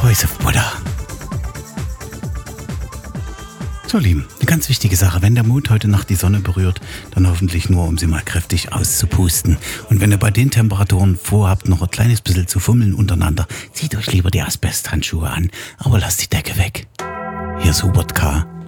Voice of Buddha. So, Lieben, eine ganz wichtige Sache. Wenn der Mond heute Nacht die Sonne berührt, dann hoffentlich nur, um sie mal kräftig auszupusten. Und wenn ihr bei den Temperaturen vorhabt, noch ein kleines bisschen zu fummeln untereinander, zieht euch lieber die Asbesthandschuhe an, aber lasst die Decke weg. Hier ist Hubert K.